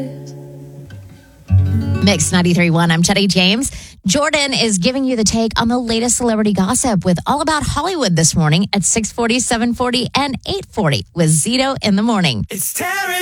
Mix 93.1. I'm Teddy James. Jordan is giving you the take on the latest celebrity gossip with All About Hollywood this morning at 6:40, 7:40, and 8:40 with Zito in the morning. It's Terry.